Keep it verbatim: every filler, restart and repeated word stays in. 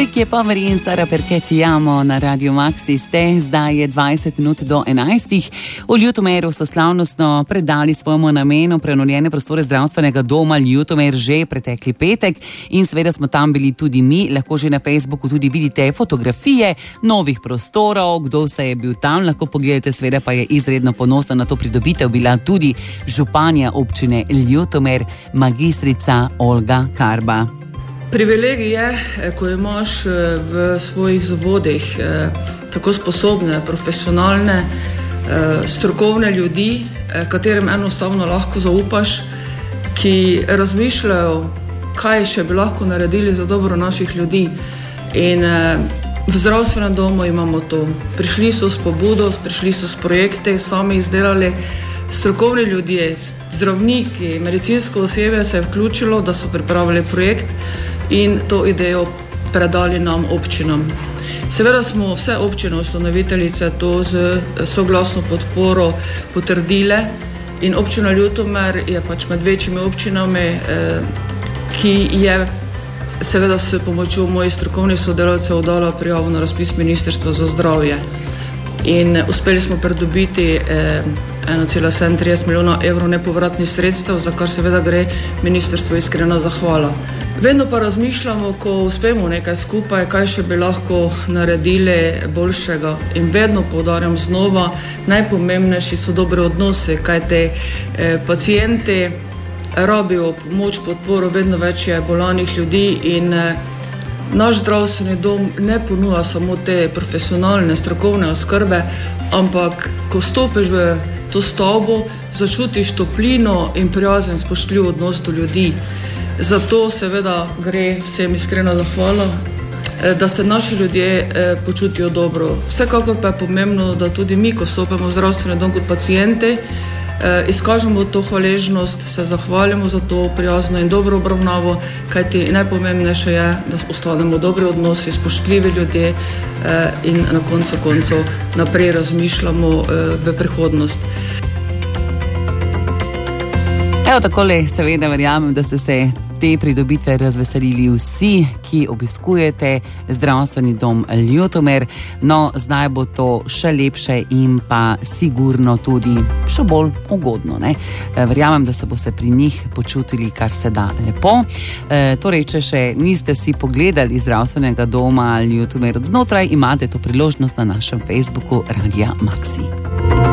Ricky Poveri in Sara Perché ti amo na Radio Maxi ste, zdaj je dvajset minut do enajstih. V Ljutomeru so slavnostno predali svojemu namenu prenovljene prostore zdravstvenega doma Ljutomer že pretekli petek in seveda smo tam bili tudi mi. Lahko že na Facebooku tudi vidite fotografije novih prostorov, kdo se je bil tam, lahko pogledate, seveda pa je izredno ponosna na to pridobitev bila tudi županja občine Ljutomer, magistrica Olga Karba. Privilegij je, ko imaš v svojih zavodih tako sposobne, profesionalne, strokovne ljudi, katerim enostavno lahko zaupaš, ki razmišljajo, kaj še bi lahko naredili za dobro naših ljudi. In v zdravstvenem domu imamo to. Prišli so s pobudo, prišli so s projekte, sami izdelali. Strokovni ljudje, zdravniki, medicinsko osebje se je vključilo, da so pripravili projekt in to idejo predali nam občinam. Seveda smo vse občine ustanoviteljice to z soglasno podporo potrdile in občina Ljutomer je pač med večjimi občinami, ki je seveda s pomočjo mojih strokovnih sodelavcev dala prijavo na razpis Ministrstva za zdravje. In uspeli smo pridobiti ena cela sedemintrideset milijona evrov nepovratnih sredstev, za kar seveda gre ministrstvo iskrena zahvala. Vedno pa razmišljamo, ko uspemo nekaj skupaj, kaj še bi lahko naredili boljšega. In vedno poudarjam znova, najpomembnejši so dobre odnose, kaj te eh, pacijenti rabijo pomoč, podporo, vedno več je bolanih ljudi in eh, naš zdravstveni dom ne ponuja samo te profesionalne, strokovne oskrbe, ampak ko stopiš v to stavbo, začutiš toplino in prijazen, spoštljiv odnos do ljudi. Zato seveda gre vsem iskrena zahvala, da se naši ljudje počutijo dobro. Vsekakor pa je pomembno, da tudi mi, ko stopimo v zdravstveni dom kot pacijenti, izkažemo to hvaležnost, se zahvalimo za to prijazno in dobro obravnavo, kajti najpomembnejše je, da ostanemo dobri odnosi, spoštljivi ljudje in na koncu koncev naprej razmišljamo v prihodnost. Evo takole, seveda verjamem, da ste se te pridobitve razveselili vsi, ki obiskujete zdravstveni dom Ljutomer. No, zdaj bo to še lepše in pa sigurno tudi še bolj ugodno, ne? Verjamem, da se boste pri njih počutili kar se da lepo. E, torej, če še niste si pogledali zdravstvenega doma Ljutomer od znotraj, imate to priložnost na našem Facebooku Radia Maxi.